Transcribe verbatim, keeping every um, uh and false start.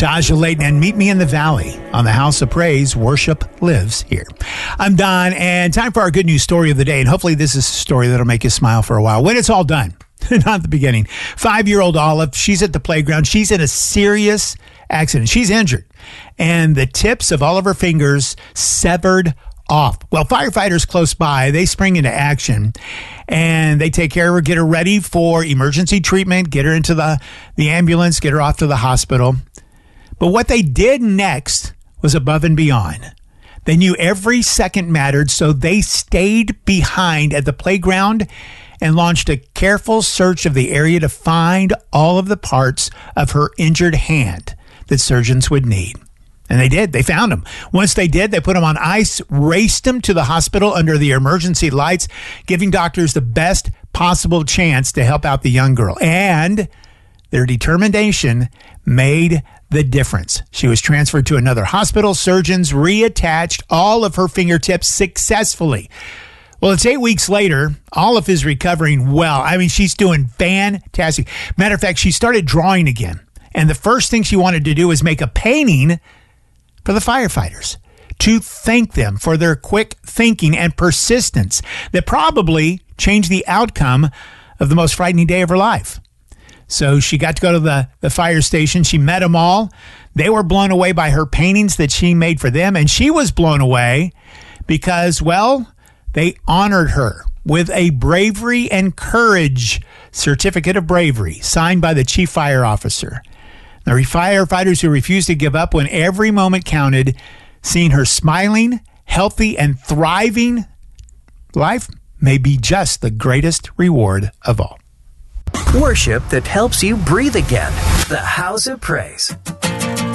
Tasha Layton, and meet me in the valley on the House of Praise. Worship lives here. I'm Don, and time for our good news story of the day. And hopefully this is a story that'll make you smile for a while when it's all done. Not the beginning. Five-year-old Olive, she's at the playground. She's in a serious accident. She's injured. And the tips of all of her fingers severed off. Well, firefighters close by, they spring into action and they take care of her, get her ready for emergency treatment, get her into the, the ambulance, get her off to the hospital. But what they did next was above and beyond. They knew every second mattered, so they stayed behind at the playground and launched a careful search of the area to find all of the parts of her injured hand that surgeons would need. And they did. They found him. Once they did, they put him on ice, raced him to the hospital under the emergency lights, giving doctors the best possible chance to help out the young girl. And their determination made the difference. She was transferred to another hospital. Surgeons reattached all of her fingertips successfully. Well, it's eight weeks later. Olive is recovering well. I mean, she's doing fantastic. Matter of fact, she started drawing again. And the first thing she wanted to do was make a painting for the firefighters to thank them for their quick thinking and persistence that probably changed the outcome of the most frightening day of her life. So she got to go to the, the fire station. She met them all. They were blown away by her paintings that she made for them. And she was blown away because, well, they honored her with a bravery and courage certificate of bravery signed by the chief fire officer. The firefighters who refused to give up when every moment counted, seeing her smiling, healthy, and thriving life may be just the greatest reward of all. Worship that helps you breathe again. The House of Praise.